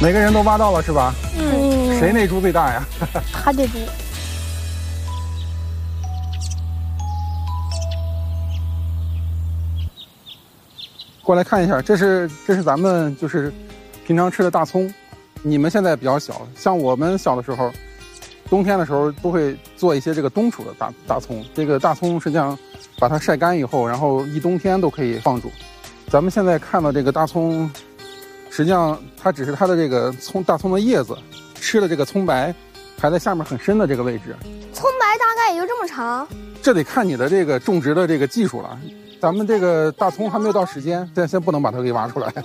每个人都挖到了是吧？谁那株最大呀？ 他这株。 过来看一下，这是咱们就是平常吃的大葱。你们现在比较小，像我们小的时候，冬天的时候都会做一些这个冬储的大葱。这个大葱实际上把它晒干以后，然后一冬天都可以放煮。咱们现在看到这个大葱，实际上它只是它的这个大葱的叶子，吃的这个葱白还在下面很深的这个位置。 葱白大概也就这么长， 这得看你的这个种植的这个技术了。咱们这个大葱还没有到时间，先不能把它给挖出来。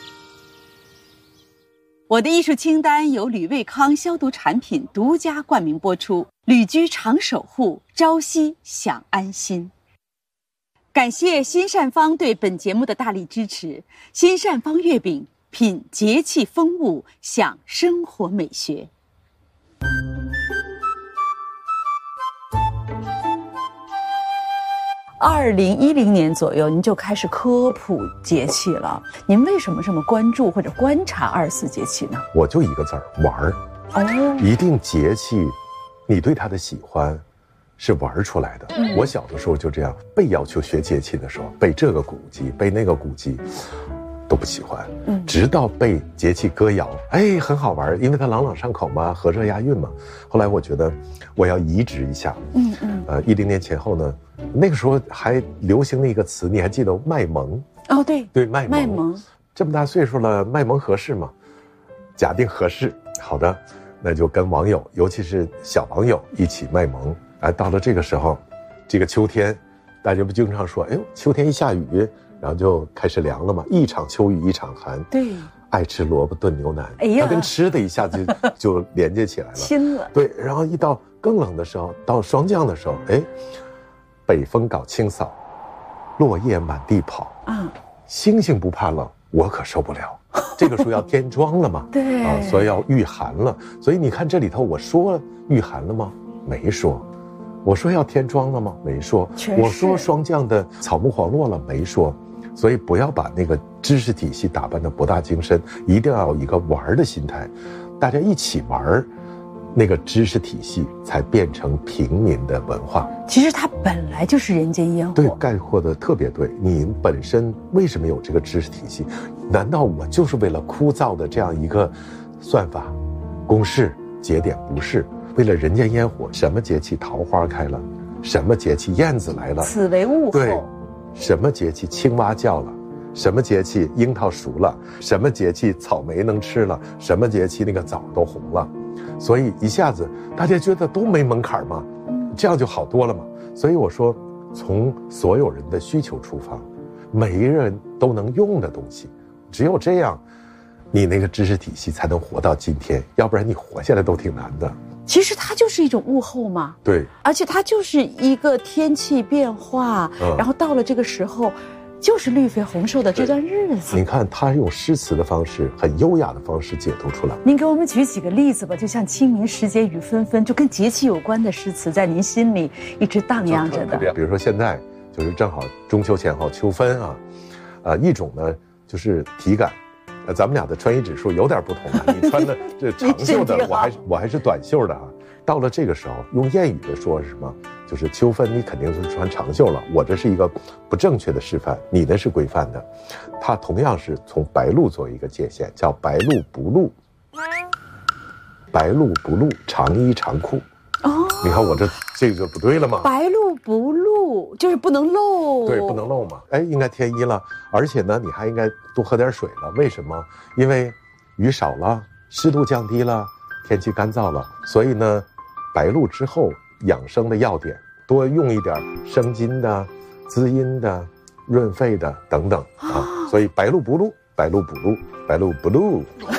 我的艺术清单由吕卫康消毒产品独家冠名播出，旅居常守护，朝夕享安心。感谢新善方对本节目的大力支持。新善方月饼，品节气风物，享生活美学。2010年左右，您就开始科普节气了。您为什么这么关注或者观察24节气呢？ 我就一个字儿，玩儿。哦，一定节气，你对它的喜欢是玩出来的。我小的时候就这样，被要求学节气的时候，背这个古籍，背那个古籍，都不喜欢。直到背节气歌谣，哎，很好玩，因为它朗朗上口嘛，和热押韵嘛。后来我觉得我要移植一下。10年前后呢，那个时候还流行了一个词，你还记得卖萌？ 哦，对对，卖萌。这么大岁数了，卖萌合适吗？假定合适，好的，那就跟网友，尤其是小网友一起卖萌。到了这个时候，这个秋天，大家不经常说，哎呦，秋天一下雨，然后就开始凉了嘛，一场秋雨一场寒。对，爱吃萝卜炖牛腩，哎呀，它跟吃的一下子就连接起来了， 亲了。 对，然后一到更冷的时候，到霜降的时候，哎，北风搞清扫，落叶满地跑啊，星星不怕冷，我可受不了。这个时候要添妆了嘛，对啊，所以要御寒了。所以你看这里头，我说御寒了吗？没说。我说要添妆了吗？没说。我说霜降的草木黄落了？没说。所以不要把那个知识体系打扮得博大精深，一定要有一个玩的心态，大家一起玩，那个知识体系才变成平民的文化。 其实它本来就是人间烟火。 对，概括的特别对。你本身为什么有这个知识体系？难道我就是为了枯燥的这样一个算法、公式、节点？不是。为了人间烟火，什么节气桃花开了，什么节气燕子来了， 此为物候。 对，什么节气青蛙叫了，什么节气樱桃熟了，什么节气草莓能吃了，什么节气那个枣都红了。所以一下子大家觉得都没门槛嘛，这样就好多了嘛。所以我说，从所有人的需求出发，每一个人都能用的东西，只有这样，你那个知识体系才能活到今天，要不然你活下来都挺难的。 其实它就是一种物候嘛， 对， 而且它就是一个天气变化，然后到了这个时候，就是绿肥红瘦的这段日子。 你看他用诗词的方式，很优雅的方式解读出来。 您给我们举几个例子吧，就像清明时节雨纷纷，就跟节气有关的诗词，在您心里一直荡漾着的。 比如说现在就是正好中秋前后秋分啊，一种呢就是体感。咱们俩的穿衣指数有点不同啊，你穿的这长袖的，我还是短袖的啊。到了这个时候，用谚语的说是什么？就是秋分你肯定是穿长袖了。我这是一个不正确的示范，你的是规范的。它同样是从白露作为一个界限，叫白露不露。白露不露，长衣长裤。哦，你看我这个就不对了吗？ 白露不露就是不能露， 对，不能露嘛。哎，应该添衣了，而且呢，你还应该多喝点水了。为什么？因为雨少了，湿度降低了，天气干燥了，所以呢，白露之后养生的要点，多用一点生津的、滋阴的、润肺的等等啊。所以白露不露，白露不露，白露不露。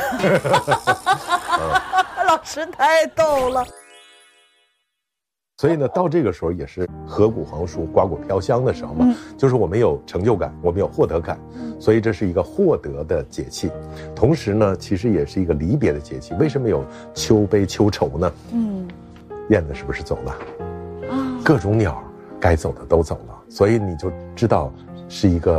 老师太逗了。 所以呢，到这个时候也是河谷黄树，瓜果飘香的时候嘛，就是我们有成就感，我们有获得感，所以这是一个获得的节气。同时呢，其实也是一个离别的节气。为什么有秋悲秋愁呢？燕子是不是走了？各种鸟该走的都走了，所以你就知道是一个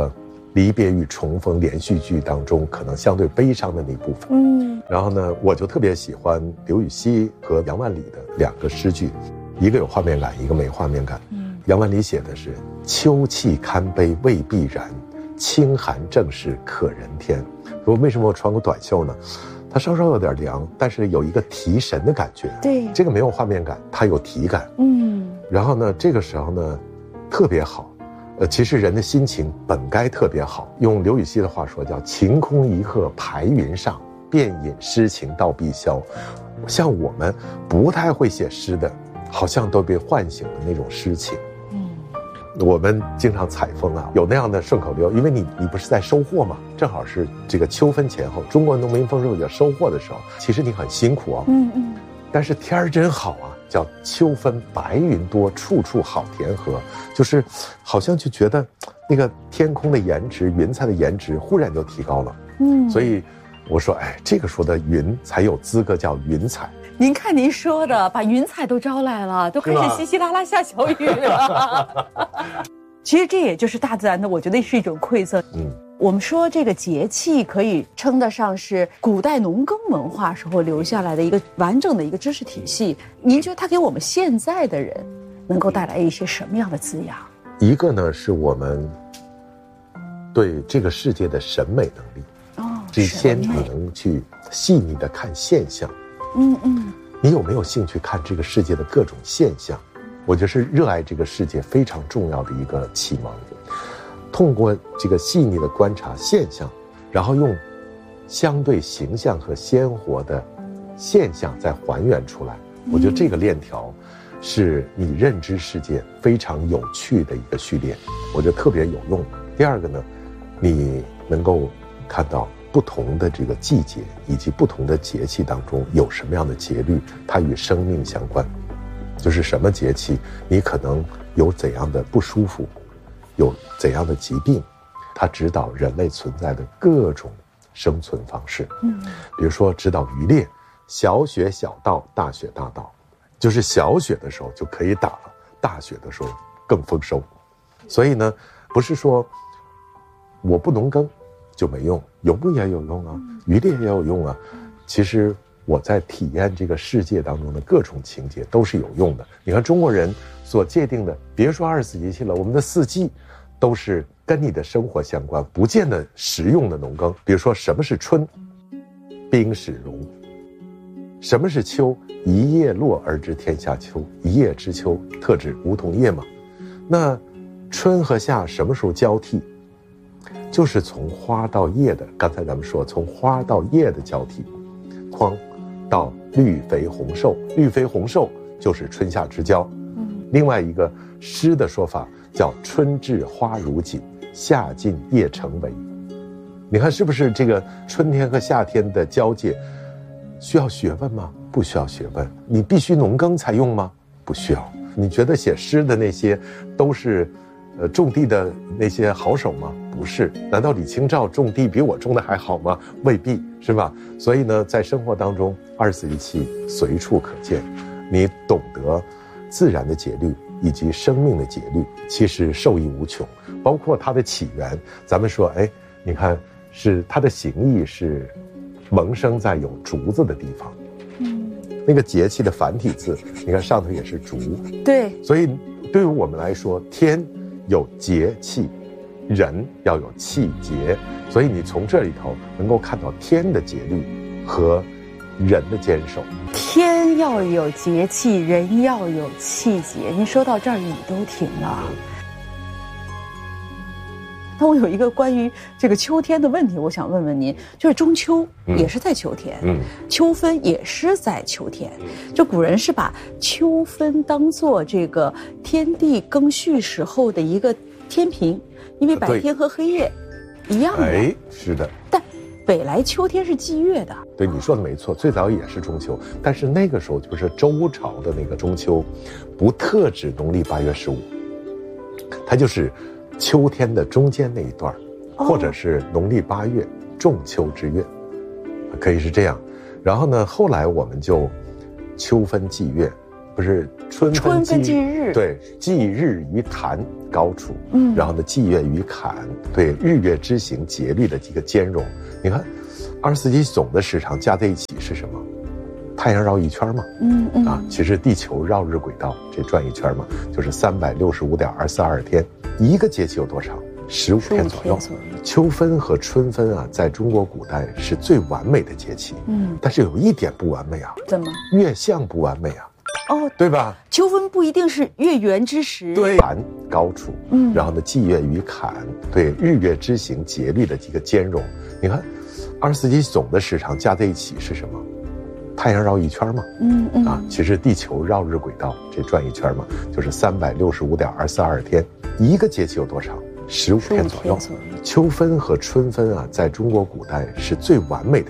离别与重逢连续剧当中可能相对悲伤的那部分。然后呢，我就特别喜欢刘禹锡和杨万里的两个诗句，一个有画面感，一个没画面感。杨万里写的是秋气堪悲未必然，清寒正是可人天。说为什么我穿过短袖呢？它稍稍有点凉，但是有一个提神的感觉。 对， 这个没有画面感，它有体感。然后呢，这个时候呢，特别好。其实人的心情本该特别好，用刘禹锡的话说叫晴空一鹤排云上，便引诗情到碧霄。像我们不太会写诗的，好像都被唤醒了那种诗情。我们经常采风啊，有那样的顺口溜，因为你不是在收获嘛，正好是这个秋分前后，中国农民丰收节收获的时候，其实你很辛苦哦。但是天儿真好啊，叫秋分白云多，处处好田禾，就是好像就觉得那个天空的颜值，云彩的颜值忽然就提高了。所以我说，哎，这个时候的云才有资格叫云彩。 您看您说的，把云彩都招来了，都开始稀稀拉拉下小雨了。其实这也就是大自然的，我觉得是一种馈赠。我们说这个节气可以称得上是古代农耕文化时候留下来的一个完整的一个知识体系。您觉得它给我们现在的人能够带来一些什么样的滋养？一个呢是我们对这个世界的审美能力。这先你能去细腻的看现象。你有没有兴趣看这个世界的各种现象？我觉得是热爱这个世界非常重要的一个启蒙。通过这个细腻的观察现象，然后用相对形象和鲜活的现象再还原出来，我觉得这个链条是你认知世界非常有趣的一个序列，我觉得特别有用。第二个呢，你能够看到不同的这个季节以及不同的节气当中有什么样的节律，它与生命相关。就是什么节气你可能有怎样的不舒服，有怎样的疾病，它指导人类存在的各种生存方式。比如说指导渔猎，小雪小稻，大雪大稻，就是小雪的时候就可以打了，大雪的时候更丰收。所以呢，不是说我不农耕就没用，游牧也有用啊，渔猎也有用啊。其实我在体验这个世界当中的各种情节都是有用的。你看中国人所界定的，别说24节气了，我们的4季都是跟你的生活相关，不见得实用的农耕。比如说什么是春，冰始融；什么是秋，一叶落而知天下秋，一叶知秋，特指梧桐叶嘛。那春和夏什么时候交替？就是从花到叶的，刚才咱们说从花到叶的交替，框到绿肥红瘦，绿肥红瘦就是春夏之交。另外一个诗的说法叫春至花如锦，夏尽叶成围。你看是不是这个春天和夏天的交界需要学问吗？不需要学问。你必须农耕才用吗？不需要。你觉得写诗的那些都是种地的那些好手吗？不是。难道李清照种地比我种的还好吗？未必，是吧？所以呢，在生活当中24节气随处可见，你懂得自然的节律以及生命的节律，其实受益无穷。包括它的起源，咱们说，哎，你看是它的形意是萌生在有竹子的地方。那个节气的繁体字，你看上头也是竹。对。所以对于我们来说，天有节气，人要有气节。所以你从这里头能够看到天的节律和人的坚守。天要有节气，人要有气节。您说到这儿雨都停了。那我有一个关于这个秋天的问题，我想问问您，就是中秋也是在秋天，秋分也是在秋天，就古人是把秋分当作这个天地更序时候的一个天平，因为白天和黑夜一样的。哎，是的。但本来秋天是祭月的。对，你说的没错，最早也是中秋，但是那个时候就是周朝的那个中秋，不特指农历8月15，它就是秋天的中间那一段，或者是农历8月仲秋之月，可以是这样。然后呢，后来我们就秋分祭月， 不是春分忌日，对，忌日于坎高处，然后呢，忌月于坎，对，日月之行节律的这个兼容。你看，24节气总的时长加在一起是什么？太阳绕一圈嘛，其实地球绕日轨道这转一圈嘛，就是365.242天。一个节气有多长？15天左右。秋分和春分啊，在中国古代是最完美的节气，但是有一点不完美啊。 怎么？ 月相不完美啊。哦，对吧？ 秋分不一定是月圆之时， 对，坎高处，然后呢，忌月于坎，对，日月之行节律的这个兼容。你看，24节气总的时长加在一起是什么？太阳绕一圈嘛，其实地球绕日轨道这转一圈嘛，就是365.242天。一个节气有多长？15天左右。秋分和春分啊，在中国古代是最完美的